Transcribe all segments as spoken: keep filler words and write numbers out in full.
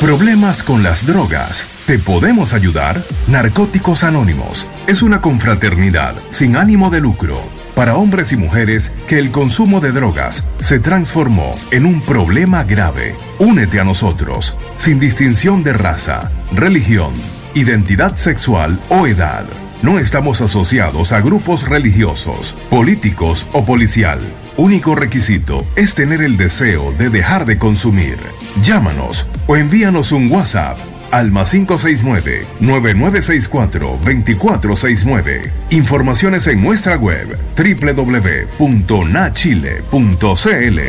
¿Problemas con las drogas? ¿Te podemos ayudar? Narcóticos Anónimos es una confraternidad sin ánimo de lucro para hombres y mujeres que el consumo de drogas se transformó en un problema grave. Únete a nosotros, sin distinción de raza, religión, identidad sexual o edad. No estamos asociados a grupos religiosos, políticos o policial. Único requisito es tener el deseo de dejar de consumir. Llámanos o envíanos un WhatsApp al más cinco seis nueve, nueve nueve seis cuatro, dos cuatro seis nueve. Informaciones en nuestra web doble u doble u doble u punto na chile punto c l.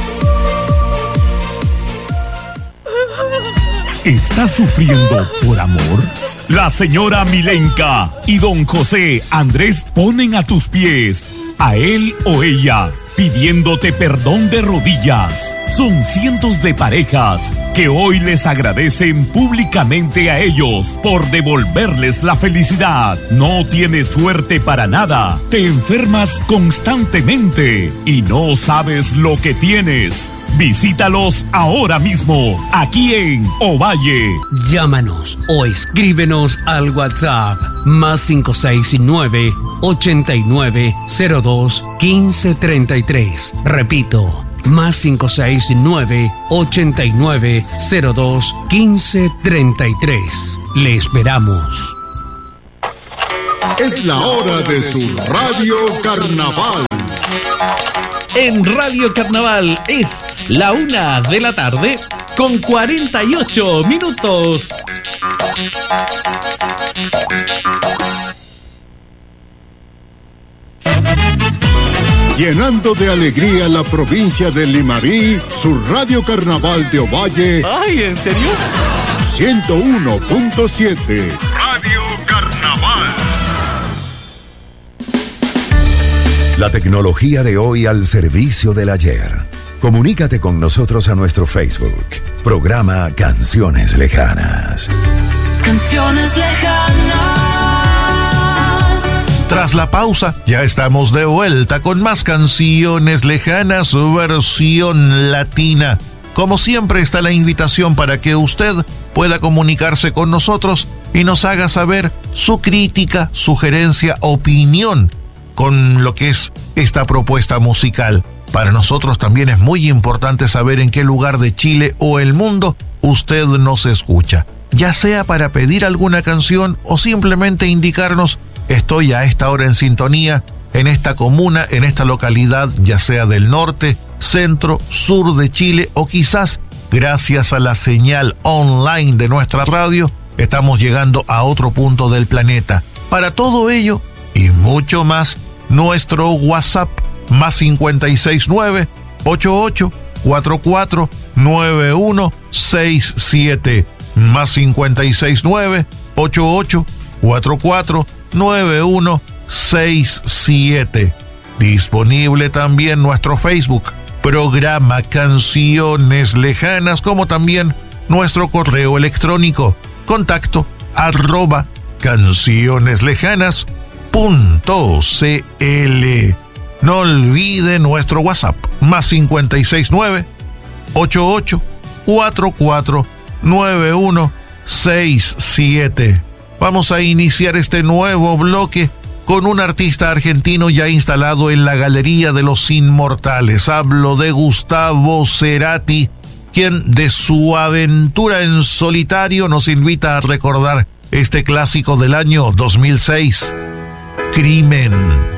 ¿Estás sufriendo por amor? La señora Milenka y don José Andrés ponen a tus pies a él o ella, pidiéndote perdón de rodillas. Son cientos de parejas que hoy les agradecen públicamente a ellos por devolverles la felicidad. No tienes suerte para nada, te enfermas constantemente y no sabes lo que tienes. Visítalos ahora mismo, aquí en Ovalle. Llámanos o escríbenos al WhatsApp más cinco seis nueve, ochenta y nueve, cero dos, quince treinta y tres. Repito, más cinco seis nueve, ochenta y nueve, cero dos, quince treinta y tres. Le esperamos. Es la hora de su Radio Carnaval. En Radio Carnaval es la una de la tarde con cuarenta y ocho minutos. Llenando de alegría la provincia de Limarí, su Radio Carnaval de Ovalle. Ay, ¿en serio? ciento uno punto siete. Radio Carnaval. La tecnología de hoy al servicio del ayer. Comunícate con nosotros a nuestro Facebook. Programa Canciones Lejanas. Canciones Lejanas. Tras la pausa, ya estamos de vuelta con más Canciones Lejanas, versión latina. Como siempre está la invitación para que usted pueda comunicarse con nosotros y nos haga saber su crítica, sugerencia, opinión con lo que es esta propuesta musical. Para nosotros también es muy importante saber en qué lugar de Chile o el mundo usted nos escucha, ya sea para pedir alguna canción o simplemente indicarnos: estoy a esta hora en sintonía en esta comuna, en esta localidad, ya sea del norte, centro, sur de Chile, o quizás gracias a la señal online de nuestra radio estamos llegando a otro punto del planeta. Para todo ello y mucho más, nuestro WhatsApp más cinco seis nueve, ocho ocho cuatro cuatro, nueve uno seis siete, más cinco seis nueve, ocho ocho cuatro cuatro, nueve uno seis siete. Disponible también nuestro Facebook, programa Canciones Lejanas, como también nuestro correo electrónico, contacto arroba cancioneslejanas punto cl. No olvide nuestro WhatsApp, más cinco seis nueve, ocho ocho cuatro cuatro, nueve uno seis siete. Vamos a iniciar este nuevo bloque con un artista argentino ya instalado en la Galería de los Inmortales. Hablo de Gustavo Cerati, quien de su aventura en solitario nos invita a recordar este clásico del año dos mil seis, Crimen.